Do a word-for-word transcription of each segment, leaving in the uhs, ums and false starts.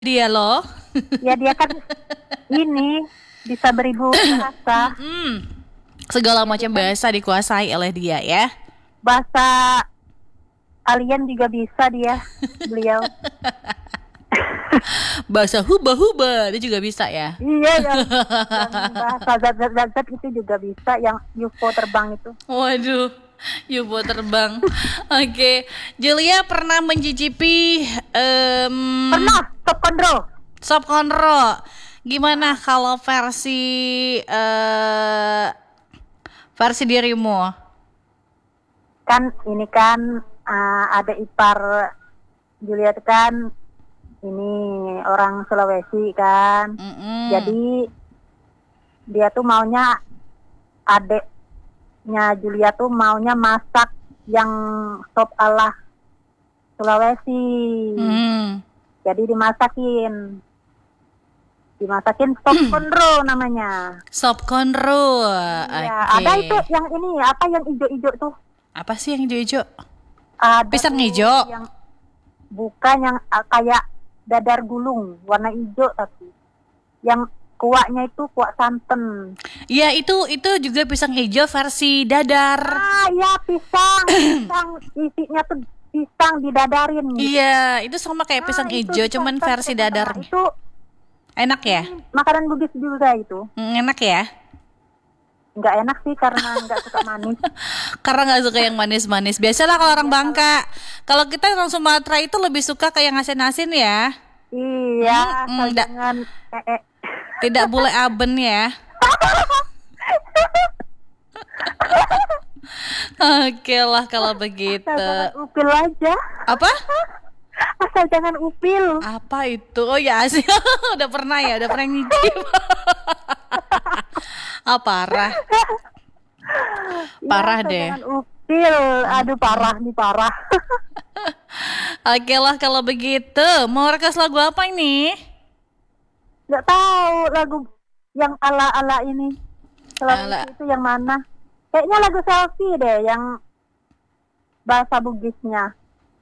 Dia loh. Ya dia kan ini bisa beribu bahasa. Hmm, segala macam bahasa dikuasai oleh dia ya. Bahasa alien juga bisa dia, beliau. Bahasa huba-huba dia juga bisa ya. Iya yang, yang bahasa zat-zat itu juga bisa, yang U F O terbang itu. Waduh, U F O terbang. Oke, Julia pernah mencicipi um, Pernah, sop konro. sop konro. Gimana kalau versi uh, versi dirimu? Kan ini kan uh, ada ipar Julia kan ini orang Sulawesi kan. Mm-mm. Jadi dia tuh maunya adeknya Julia tuh maunya masak yang sop ala Sulawesi. Mm. Jadi dimasakin. Dimasakin sop konro namanya. Sop konro. Iya, Okay. ada itu yang ini apa yang ijo-ijo tuh? Apa sih yang hijau-hijau? Ada Pisang tuh hijau. yang bukan yang uh, kayak dadar gulung warna hijau, tapi yang kuahnya itu kuah santan. Iya, itu itu juga pisang hijau versi dadar. Ah ya, pisang pisang isinya tuh pisang didadarin. Iya, itu sama kayak pisang Nah, itu hijau cuman dicampur versi sama- dadar. nah, itu Enak ya? makanan Bugis juga itu. Mm, enak ya? Nggak enak sih karena nggak suka manis. Karena nggak suka yang manis-manis. Biasalah kalau orang Bangka. Kalau kita orang Sumatera itu lebih suka kayak asin-asin ya. Iya, Hmm, asal nggak. jangan eh, eh. Tidak boleh aben ya. Oke lah kalau begitu. Asal jangan upil aja. Apa? Asal jangan upil. Apa itu? Oh ya sih, udah pernah ya, udah pernah nyicip. Ah parah, parah Ya, asal deh. jangan upil. Aduh parah nih parah. Oke lah kalau begitu, mau request lagu apa ini? Nggak tahu lagu yang ala-ala ini. Selama Ala. itu yang mana? Kayaknya lagu selfie deh yang bahasa Bugisnya.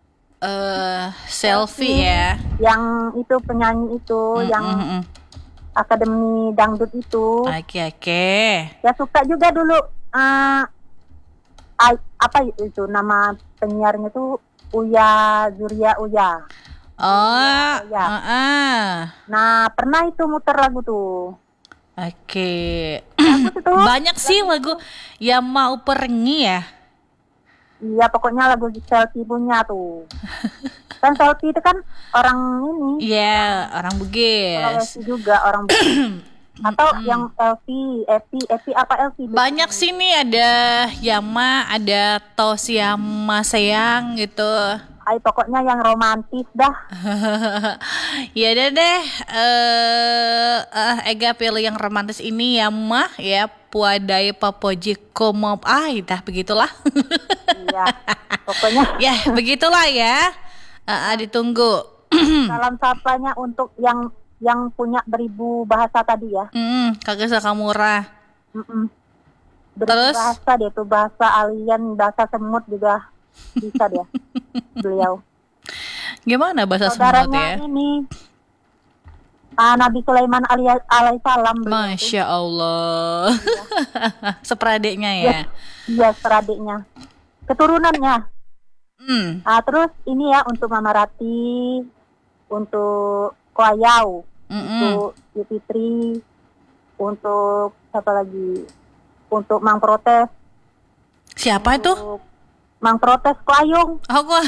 Eh selfie ya. Yang itu penyanyi itu, Mm, yang mm, mm. akademi dangdut itu. Oke oke. Ya suka juga dulu. eh ai- apa itu nama penyiarnya tuh Uya Zuria Uya. Oh, Ya. ah, Nah pernah itu muter lagu tuh. oke. Bagus itu. Banyak sih lagu yang mau pergi ya. Iya pokoknya lagu selfie punya tuh. Kan selfie itu kan orang ini. Iya, orang Bugis. Sulawesi juga orang atau yang Elvi, Evi, Evi apa Elvi? Banyak sih nih, ada Yama, ada Tosyama sayang gitu. Ay, pokoknya yang romantis dah. Ya deh deh, eh eh, Ega pilih yang romantis ini Yama ya, Puadai Papoji Komop. Ah, dah begitulah. Iya. Pokoknya Ya, begitulah ya. Eh, eh, ditunggu. salam sapanya untuk yang yang punya beribu bahasa tadi ya. Hmm, Kakak Sakamura. Mm-mm. Beribu Terus? bahasa dia tuh, bahasa alien, bahasa semut juga bisa dia. Beliau. Gimana bahasa semut Saudaranya ya? ini ah, Nabi Sulaiman alia- alaihissalam. beliau tuh. Masya Allah. Seperadiknya ya. Iya, seradiknya. Keturunannya. Hmm. Ah, terus ini ya untuk Mama Rati, untuk Koayau, Mm-mm. untuk Yu Fitri, untuk siapa lagi? Untuk Mang Protes. Siapa itu? Untuk Mang Protes Koayung. Oh, kok.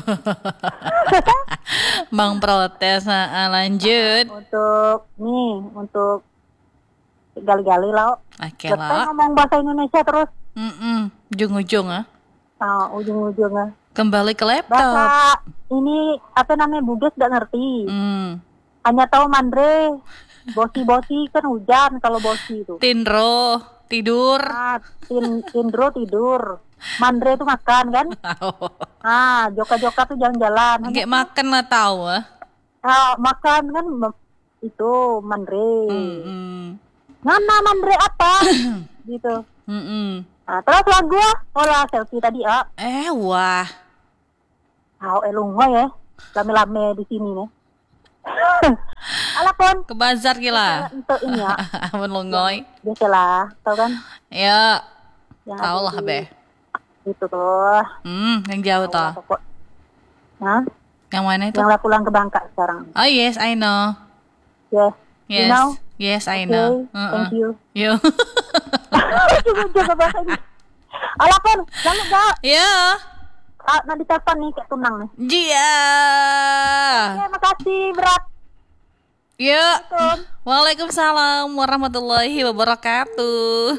Bang protes. Nah, lanjut. Untuk nih, untuk gali-gali lah. Oke Kita lah. ngomong bahasa Indonesia terus. Mm-mm. Ujung-ujung ah. Ah, ujung-ujungnya. Kembali ke laptop. Bahasa ini apa namanya Bugis gak ngerti. Hmm. Hanya tahu mandre. Bosi-bosi kan hujan kalau bosi itu. Tindro tidur. Ah, tin, tindro tidur. Mandre itu makan kan? Ah, joka-joka tuh jalan-jalan. Kayak makan lah tahu ah. Ah, makan kan me- itu mandre. Mm-mm. Nana mandre apa? gitu. Mm-mm. Nah, terus lagu ah, oh lah selfie tadi ah. Eh wah. Ah, elungo ya. Lame-lame di sini nih. Alapon. Ke bazar gila. Untuk ini ya. Menlongoy. Biasalah, tau kan? Ya, Yang tau ada lah di- be. Itu tuh. Hmm, yang jauh Tahu lah toh. pokok. Hah? Yang mana itu? Yang lah pulang ke Bangka sekarang. Oh yes, I know. Yes. You Yes, know? yes, I Okay, know. Uh-uh. thank you. Yo. Coba coba bahasa ini. Alapon, jangan gak. Ya, Ah, nanti telepon nih kayak tunang nih. Jia. Oke, makasih berat. Ya. Assalamualaikum. Waalaikumsalam warahmatullahi wabarakatuh.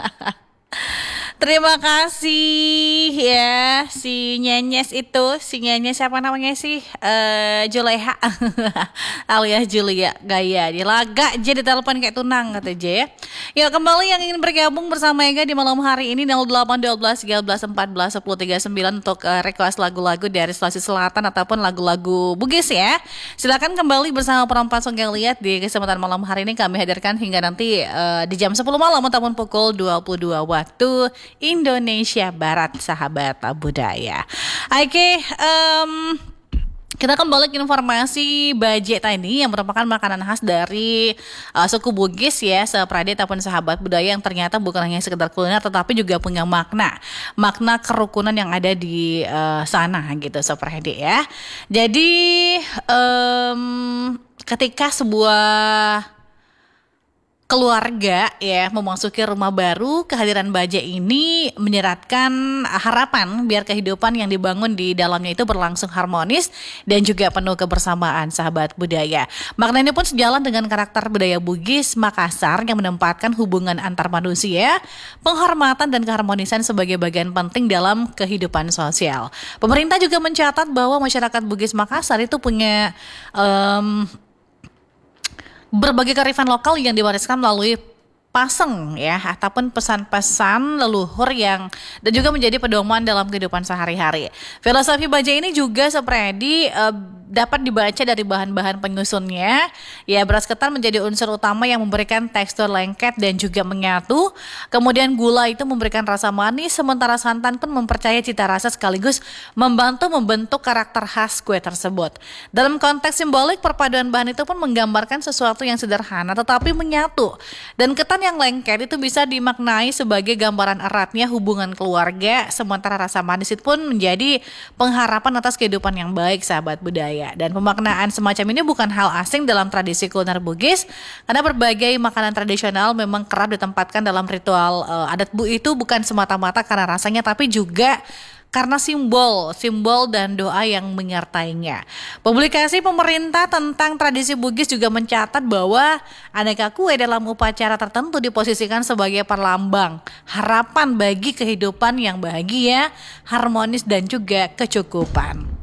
Terima kasih ya si Nyenyes itu, si Nyenyes siapa namanya sih? Eh Juleha alias Julia Gaya. Di laga jadi telepon kayak tunang kata J ya. Ya kembali yang ingin bergabung bersama Ega di malam hari ini nol delapan satu dua tiga belas empat belas sepuluh tiga puluh sembilan untuk uh, request lagu-lagu dari Sulawesi Selatan ataupun lagu-lagu Bugis ya. Silakan kembali bersama Perempuan Songgeng Liat di kesempatan malam hari ini kami hadirkan hingga nanti uh, di jam sepuluh malam ataupun pukul dua puluh dua waktu Indonesia Barat, sahabat budaya. Oke, um, kita kembali ke informasi baje tadi yang merupakan makanan khas dari uh, suku Bugis ya, seprade ataupun sahabat budaya yang ternyata bukan hanya sekedar kuliner tetapi juga punya makna, makna kerukunan yang ada di uh, sana gitu, seprade ya. Jadi um, ketika sebuah keluarga ya memasuki rumah baru, kehadiran baja ini menyeratkan harapan biar kehidupan yang dibangun di dalamnya itu berlangsung harmonis dan juga penuh kebersamaan, sahabat budaya. Makna ini pun sejalan dengan karakter budaya Bugis Makassar yang menempatkan hubungan antar manusia, penghormatan dan keharmonisan sebagai bagian penting dalam kehidupan sosial. Pemerintah juga mencatat bahwa masyarakat Bugis Makassar itu punya um, berbagai kearifan lokal yang diwariskan melalui paseng ya ataupun pesan-pesan leluhur yang dan juga menjadi pedoman dalam kehidupan sehari-hari. Filosofi baja ini juga seperti uh, dapat dibaca dari bahan-bahan penyusunnya. Ya, beras ketan menjadi unsur utama yang memberikan tekstur lengket dan juga menyatu. Kemudian gula itu memberikan rasa manis, sementara santan pun mempercayai cita rasa sekaligus membantu membentuk karakter khas kue tersebut. Dalam konteks simbolik, perpaduan bahan itu pun menggambarkan sesuatu yang sederhana tetapi menyatu. Dan ketan yang lengket itu bisa dimaknai sebagai gambaran eratnya hubungan keluarga, sementara rasa manis itu pun menjadi pengharapan atas kehidupan yang baik, sahabat budaya. Dan pemaknaan semacam ini bukan hal asing dalam tradisi kuliner Bugis, karena berbagai makanan tradisional memang kerap ditempatkan dalam ritual uh, adat Bu itu bukan semata-mata karena rasanya, tapi juga karena simbol, simbol dan doa yang menyertainya. Publikasi pemerintah tentang tradisi Bugis juga mencatat bahwa aneka kue dalam upacara tertentu diposisikan sebagai perlambang harapan bagi kehidupan yang bahagia, harmonis dan juga kecukupan.